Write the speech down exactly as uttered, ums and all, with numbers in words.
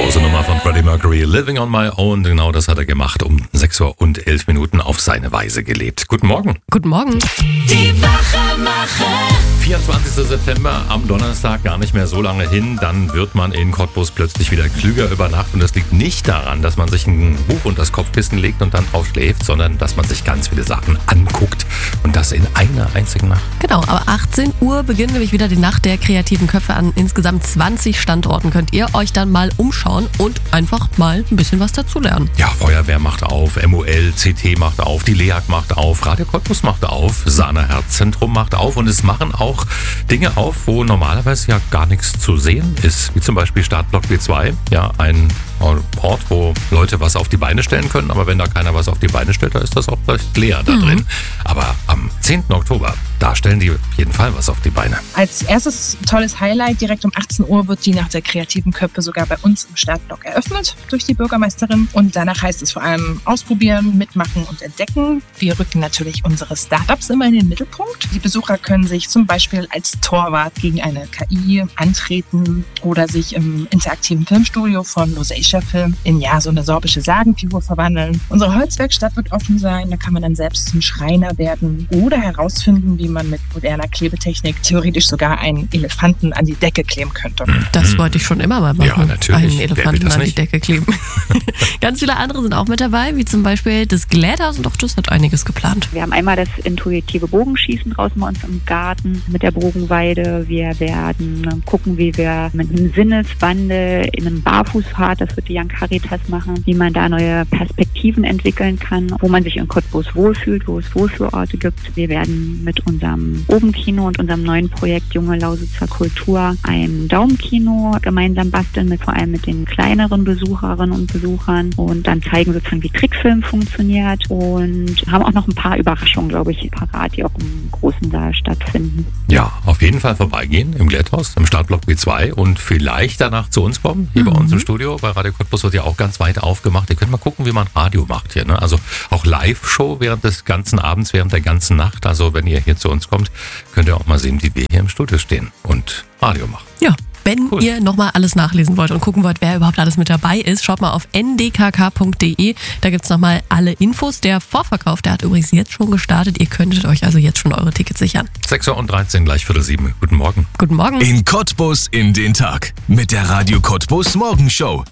Große Nummer von Freddie Mercury, Living on My Own. Genau das hat er gemacht, um sechs Uhr und elf Minuten auf seine Weise gelebt. Guten Morgen. Guten Morgen. Die Wachemacher. vierundzwanzigster September, am Donnerstag, gar nicht mehr so lange hin. Dann wird man in Cottbus plötzlich wieder klüger über Nacht. Und das liegt nicht daran, dass man sich ein Buch unter das Kopfkissen legt und dann drauf schläft, sondern dass man sich ganz viele Sachen anguckt. Und das in einer einzigen Nacht. Genau, aber achtzehn Uhr beginnt nämlich wieder die Nacht der kreativen Köpfe. An insgesamt zwanzig Standorten könnt ihr euch dann mal umschauen und einfach mal ein bisschen was dazulernen. Ja, Feuerwehr macht auf, M O L, C T macht auf, die LEAG macht auf, Radio Cottbus macht auf, Sana Herzzentrum macht auf und es machen auch Dinge auf, wo normalerweise ja gar nichts zu sehen ist, wie zum Beispiel Startblock B zwei, ja, ein Ort, wo Leute was auf die Beine stellen können, aber wenn da keiner was auf die Beine stellt, da ist das auch recht leer da drin. Mhm. Aber am zehnten Oktober, da stellen die auf jeden Fall was auf die Beine. Als erstes tolles Highlight, direkt um achtzehn Uhr wird die Nacht der kreativen Köpfe sogar bei uns im Startblock eröffnet durch die Bürgermeisterin. Und danach heißt es vor allem ausprobieren, mitmachen und entdecken. Wir rücken natürlich unsere Startups immer in den Mittelpunkt. Die Besucher können sich zum Beispiel als Torwart gegen eine K I antreten oder sich im interaktiven Filmstudio von Lusatia Film in ja so eine sorbische Sagenfigur verwandeln. Unsere Holzwerkstatt wird offen sein, da kann man dann selbst zum Schreiner werden oder herausfinden, wie man mit moderner Klebetechnik theoretisch sogar einen Elefanten an die Decke kleben könnte. Das wollte ich schon immer mal machen. Ja, natürlich. Einen Elefanten das an die nicht? Decke kleben. Ganz viele andere sind auch mit dabei, wie zum Beispiel das Gläthaus und auch das hat einiges geplant. Wir haben einmal das intuitive Bogenschießen draußen bei uns im Garten mit der Bogenweide. Wir werden gucken, wie wir mit einem Sinneswandel in einem Barfußpfad, das wird die Young Caritas machen, wie man da neue Perspektiven entwickeln kann, wo man sich in Cottbus wohlfühlt, wo es Wohlfühlorte gibt. Wir werden mit unserem Obenkino und unserem neuen Projekt Junge Lausitzer Kultur ein Daumenkino gemeinsam basteln, mit vor allem mit den kleineren Besucherinnen und Besuchern und dann zeigen sozusagen, wie Trickfilm funktioniert und haben auch noch ein paar Überraschungen, glaube ich, parat, die auch im großen Saal stattfinden. Ja, auf jeden Fall vorbeigehen im Gläthaus, im Startblock B zwei und vielleicht danach zu uns kommen, hier mhm. bei uns im Studio. Bei Radio Cottbus wird ja auch ganz weit aufgemacht. Ihr könnt mal gucken, wie man Radio macht hier. Ne? Also auch Live-Show während des ganzen Abends, während der ganzen Nacht. Also wenn ihr hier zu uns kommt, könnt ihr auch mal sehen, wie wir hier im Studio stehen und Radio machen. Ja. Wenn Cool. ihr nochmal alles nachlesen wollt und gucken wollt, wer überhaupt alles mit dabei ist, schaut mal auf n d k k punkt d e. Da gibt es nochmal alle Infos. Der Vorverkauf, der hat übrigens jetzt schon gestartet. Ihr könntet euch also jetzt schon eure Tickets sichern. sechs Uhr und dreizehn, gleich Viertel sieben. Guten Morgen. Guten Morgen. In Cottbus in den Tag mit der Radio Cottbus Morgenshow.